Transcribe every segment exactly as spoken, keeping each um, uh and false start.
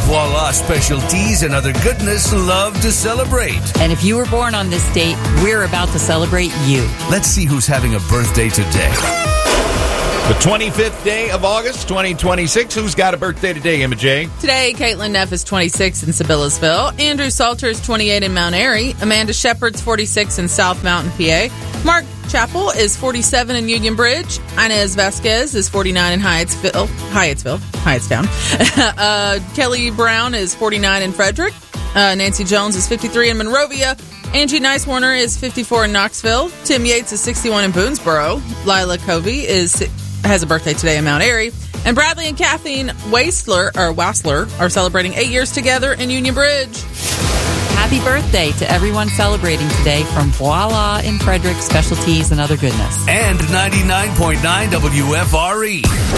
Voila Specialties and other goodness love to celebrate. And if you were born on this date, we're about to celebrate you. Let's see who's having a birthday today. The twenty-fifth day of August, twenty twenty-six. Who's got a birthday today, Emma J? Today, Caitlin Neff is twenty-six in Sibyllesville. Andrew Salter is twenty-eight in Mount Airy. Amanda Shepard's forty-six in South Mountain, P A. Mark Chappell is forty-seven in Union Bridge. Inez Vasquez is forty-nine in Hyattsville. Hyattsville. Hyattstown. uh, Kelly Brown is forty-nine in Frederick. Uh, Nancy Jones is fifty-three in Monrovia. Angie Nicewarner is fifty-four in Knoxville. Tim Yates is sixty-one in Boonesboro. Lila Covey is has a birthday today in Mount Airy. And Bradley and Kathleen Wassler, or Wassler are celebrating eight years together in Union Bridge. Happy birthday to everyone celebrating today from Voila in Frederick Specialties and other goodness. And ninety-nine point nine W F R E.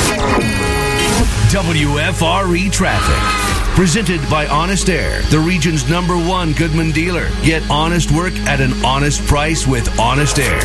W F R E Traffic. Presented by Honest Air, the region's number one Goodman dealer. Get honest work at an honest price with Honest Air.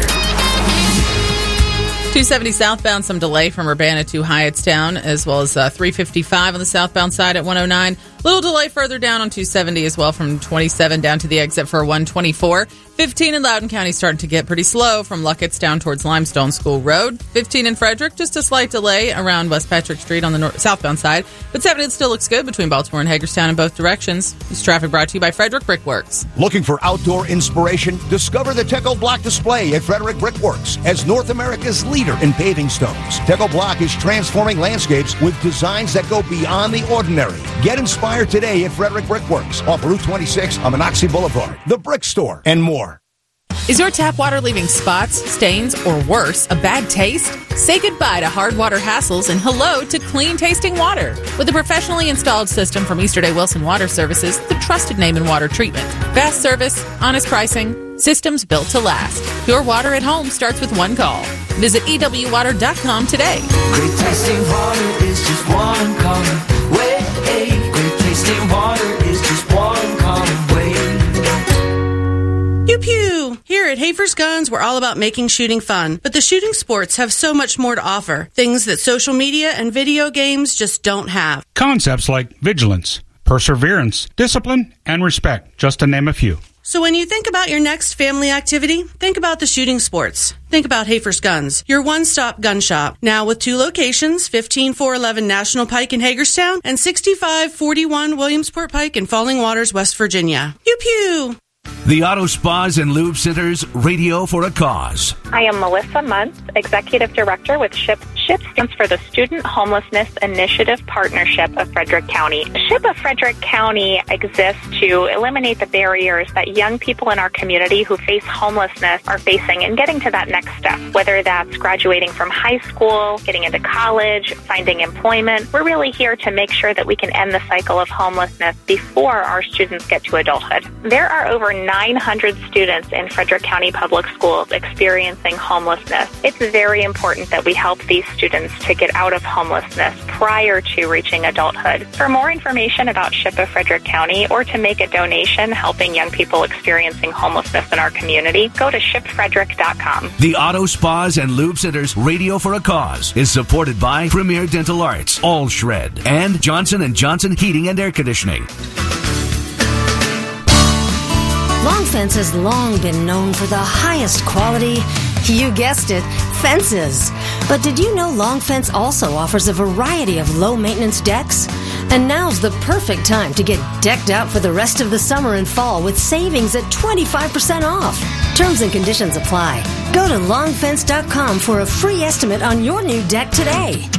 two seventy southbound, some delay from Urbana to Hyattstown, as well as uh, three fifty-five on the southbound side at one oh nine. Little delay further down on two seventy as well from twenty-seven down to the exit for one twenty-four. fifteen in Loudoun County starting to get pretty slow from Luckett's down towards Limestone School Road. fifteen in Frederick, just a slight delay around West Patrick Street on the north, southbound side. But seventy still looks good between Baltimore and Hagerstown in both directions. This traffic brought to you by Frederick Brickworks. Looking for outdoor inspiration? Discover the Teco Block display at Frederick Brickworks as North America's leader in paving stones. Teco Block is transforming landscapes with designs that go beyond the ordinary. Get inspired today at Frederick Brickworks off Route twenty-six on Monocacy Boulevard, the Brick Store, and more. Is your tap water leaving spots, stains, or worse, a bad taste? Say goodbye to hard water hassles and hello to clean tasting water. With a professionally installed system from Easterday Wilson Water Services, the trusted name in water treatment. Fast service, honest pricing, systems built to last. Pure water at home starts with one call. Visit E W water dot com today. Great tasting water is just one call away. Great tasting water is just one call away. Pew pew! Here at Hafer's Guns, we're all about making shooting fun. But the shooting sports have so much more to offer. Things that social media and video games just don't have. Concepts like vigilance, perseverance, discipline, and respect, just to name a few. So when you think about your next family activity, think about the shooting sports. Think about Hafer's Guns, your one-stop gun shop. Now with two locations, fifteen four eleven National Pike in Hagerstown and sixty-five forty-one Williamsport Pike in Falling Waters, West Virginia. Pew pew! The Auto Spas and Lube Center's Radio for a Cause. I am Melissa Muntz, Executive Director with SHIP. SHIP stands for the Student Homelessness Initiative Partnership of Frederick County. SHIP of Frederick County exists to eliminate the barriers that young people in our community who face homelessness are facing and getting to that next step, whether that's graduating from high school, getting into college, finding employment. We're really here to make sure that we can end the cycle of homelessness before our students get to adulthood. There are over nine hundred students in Frederick County Public Schools experiencing homelessness. It's very important that we help these students to get out of homelessness prior to reaching adulthood. For more information about SHIP of Frederick County or to make a donation helping young people experiencing homelessness in our community, go to ship frederick dot com. The Auto Spas and Lube Center's Radio for a Cause is supported by Premier Dental Arts, All Shred, and Johnson and Johnson Heating and Air Conditioning. Long Fence has long been known for the highest quality, you guessed it, fences. But did you know Long Fence also offers a variety of low-maintenance decks? And now's the perfect time to get decked out for the rest of the summer and fall with savings at twenty-five percent off. Terms and conditions apply. Go to long fence dot com for a free estimate on your new deck today.